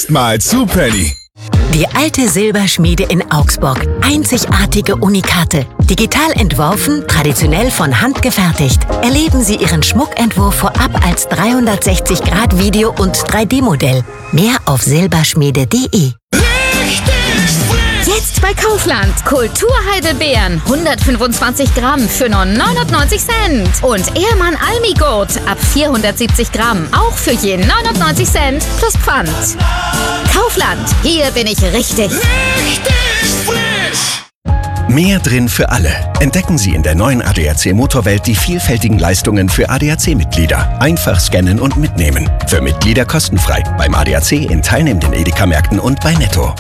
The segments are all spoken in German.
Jetzt mal zu Penny. Die alte Silberschmiede in Augsburg. Einzigartige Unikate. Digital entworfen, traditionell von Hand gefertigt. Erleben Sie Ihren Schmuckentwurf vorab als 360-Grad-Video- und 3D-Modell. Mehr auf silberschmiede.de. Jetzt bei Kaufland. Kulturheidelbeeren. 125 Gramm für nur 99 Cent. Und Ehrmann Almigurt ab 470 Gramm. Auch für je 99 Cent plus Pfand. Kaufland. Hier bin ich richtig. Mehr drin für alle. Entdecken Sie in der neuen ADAC Motorwelt die vielfältigen Leistungen für ADAC-Mitglieder. Einfach scannen und mitnehmen. Für Mitglieder kostenfrei. Beim ADAC in teilnehmenden Edeka-Märkten und bei Netto.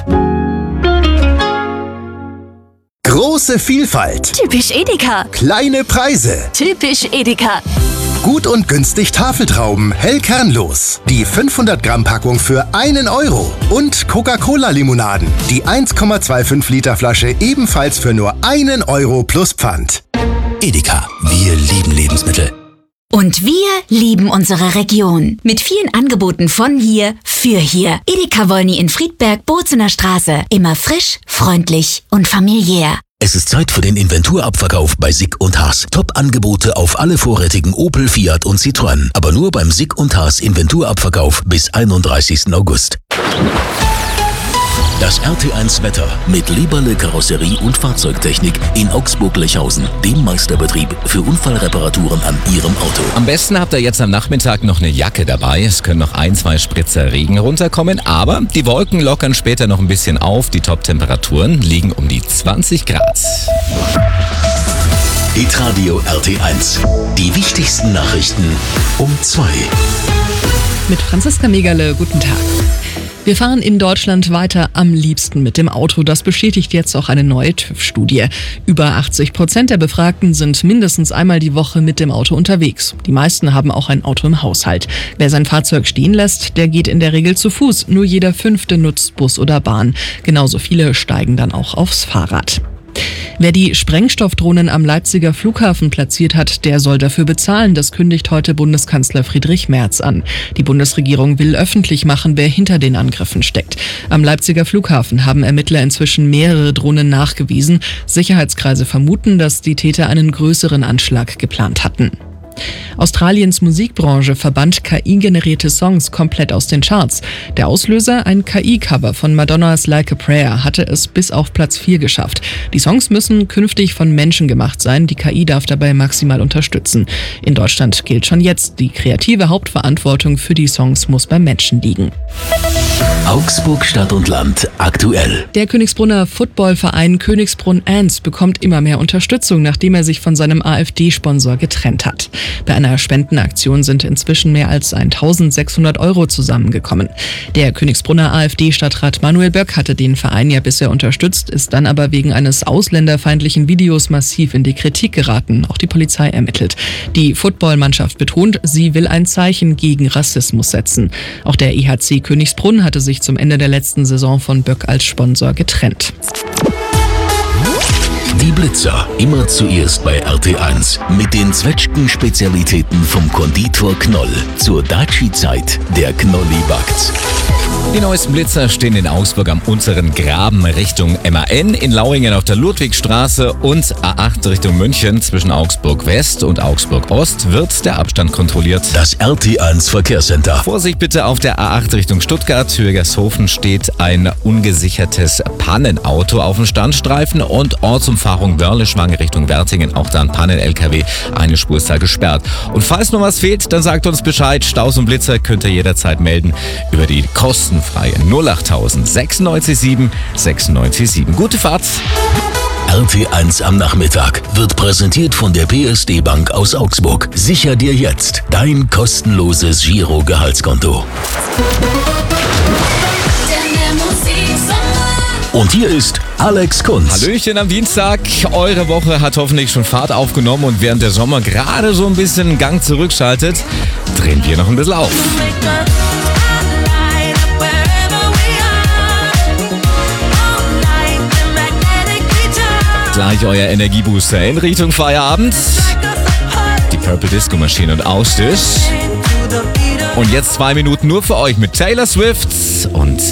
Große Vielfalt. Typisch Edeka. Kleine Preise. Typisch Edeka. Gut und günstig Tafeltrauben, hell kernlos. Die 500 Gramm Packung für 1 Euro. Und Coca-Cola-Limonaden. Die 1,25 Liter Flasche ebenfalls für nur 1 Euro plus Pfand. Edeka. Wir lieben Lebensmittel. Und wir lieben unsere Region. Mit vielen Angeboten von hier für hier. Edeka Wolny in Friedberg, Bozener Straße. Immer frisch, freundlich und familiär. Es ist Zeit für den Inventurabverkauf bei Sick & Haas. Top-Angebote auf alle vorrätigen Opel, Fiat und Citroën. Aber nur beim Sick & Haas Inventurabverkauf bis 31. August. Das RT1 Wetter mit Lieberle Karosserie und Fahrzeugtechnik in Augsburg-Lechhausen, dem Meisterbetrieb für Unfallreparaturen an Ihrem Auto. Am besten habt ihr jetzt am Nachmittag noch eine Jacke dabei. Es können noch 1-2 Spritzer Regen runterkommen, aber die Wolken lockern später noch ein bisschen auf. Die Top-Temperaturen liegen um die 20 Grad. Hitradio RT1. Die wichtigsten Nachrichten um 2. Mit Franziska Megerle, guten Tag. Wir fahren in Deutschland weiter am liebsten mit dem Auto. Das bestätigt jetzt auch eine neue TÜV-Studie. Über 80% der Befragten sind mindestens einmal die Woche mit dem Auto unterwegs. Die meisten haben auch ein Auto im Haushalt. Wer sein Fahrzeug stehen lässt, der geht in der Regel zu Fuß. Nur jeder 5. nutzt Bus oder Bahn. Genauso viele steigen dann auch aufs Fahrrad. Wer die Sprengstoffdrohnen am Leipziger Flughafen platziert hat, der soll dafür bezahlen. Das kündigt heute Bundeskanzler Friedrich Merz an. Die Bundesregierung will öffentlich machen, wer hinter den Angriffen steckt. Am Leipziger Flughafen haben Ermittler inzwischen mehrere Drohnen nachgewiesen. Sicherheitskreise vermuten, dass die Täter einen größeren Anschlag geplant hatten. Australiens Musikbranche verbannt KI-generierte Songs komplett aus den Charts. Der Auslöser, ein KI-Cover von Madonnas Like a Prayer, hatte es bis auf Platz 4 geschafft. Die Songs müssen künftig von Menschen gemacht sein. Die KI darf dabei maximal unterstützen. In Deutschland gilt schon jetzt, die kreative Hauptverantwortung für die Songs muss beim Menschen liegen. Augsburg Stadt und Land aktuell. Der Königsbrunner Footballverein Königsbrunn Ants bekommt immer mehr Unterstützung, nachdem er sich von seinem AfD-Sponsor getrennt hat. Bei einer Spendenaktion sind inzwischen mehr als 1.600 € zusammengekommen. Der Königsbrunner AfD-Stadtrat Manuel Böck hatte den Verein ja bisher unterstützt, ist dann aber wegen eines ausländerfeindlichen Videos massiv in die Kritik geraten. Auch die Polizei ermittelt. Die Footballmannschaft betont, sie will ein Zeichen gegen Rassismus setzen. Auch der IHC Königsbrunn hatte sich zum Ende der letzten Saison von Böck als Sponsor getrennt. Die Blitzer, immer zuerst bei RT1. Mit den Zwetschgen-Spezialitäten vom Konditor Knoll. Zur Daci-Zeit, der Knolli backt. Die neuesten Blitzer stehen in Augsburg am unteren Graben Richtung MAN, in Lauingen auf der Ludwigstraße und A8 Richtung München. Zwischen Augsburg West und Augsburg Ost wird der Abstand kontrolliert. Das RT1 Verkehrscenter. Vorsicht bitte, auf der A8 Richtung Stuttgart. Hürgershofen steht ein ungesichertes Pannenauto auf dem Standstreifen und Ortsumfahrung Wörleschwang Richtung Wertingen. Auch da ein Pannen-LKW. Eine Spur ist da gesperrt. Und falls noch was fehlt, dann sagt uns Bescheid. Staus und Blitzer könnt ihr jederzeit melden über die kostenfreie 08000 967 967. Gute Fahrt! RT1 am Nachmittag wird präsentiert von der PSD Bank aus Augsburg. Sicher dir jetzt dein kostenloses Giro-Gehaltskonto. Und hier ist Alex Kunz. Hallöchen am Dienstag. Eure Woche hat hoffentlich schon Fahrt aufgenommen und während der Sommer gerade so ein bisschen Gang zurückschaltet, drehen wir noch ein bisschen auf. Gleich euer Energiebooster in Richtung Feierabend. Die Purple Disco Machine und Ausstich. Und jetzt 2 Minuten nur für euch mit Taylor Swift und